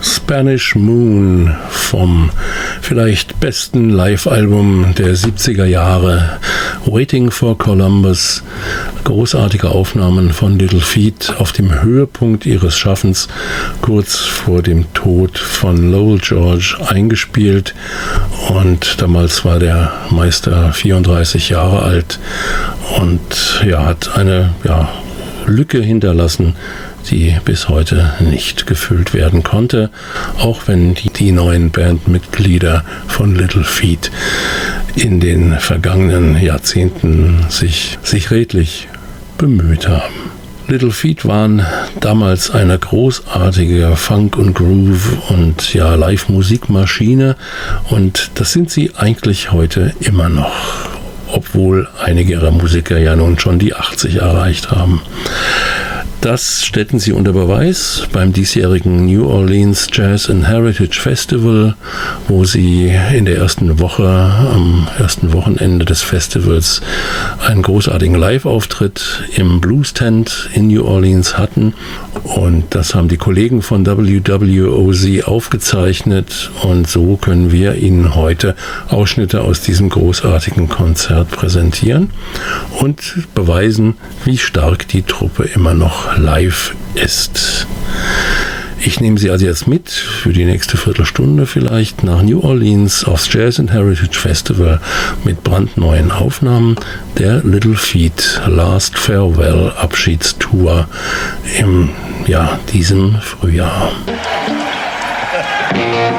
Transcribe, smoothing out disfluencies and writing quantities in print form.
Spanish Moon vom vielleicht besten Live-Album der 70er Jahre, Waiting for Columbus. Großartige Aufnahmen von Little Feat auf dem Höhepunkt ihres Schaffens, kurz vor dem Tod von Lowell George eingespielt. Und damals war der Meister 34 Jahre alt und hat eine Lücke hinterlassen, die bis heute nicht gefüllt werden konnte, auch wenn die neuen Bandmitglieder von Little Feat in den vergangenen Jahrzehnten sich redlich bemüht haben. Little Feat waren damals eine großartige Funk- und Groove- und Live-Musikmaschine, und das sind sie eigentlich heute immer noch, obwohl einige ihrer Musiker ja nun schon die 80 erreicht haben. Das stellten sie unter Beweis beim diesjährigen New Orleans Jazz and Heritage Festival, wo sie in der ersten Woche, am ersten Wochenende des Festivals, einen großartigen Live-Auftritt im Blues Tent in New Orleans hatten. Und das haben die Kollegen von WWOZ aufgezeichnet, und so können wir Ihnen heute Ausschnitte aus diesem großartigen Konzert präsentieren und beweisen, wie stark die Truppe immer noch live ist. Ich nehme Sie also jetzt mit für die nächste Viertelstunde vielleicht nach New Orleans aufs Jazz and Heritage Festival mit brandneuen Aufnahmen der Little Feat Last Farewell Abschiedstour im diesem Frühjahr.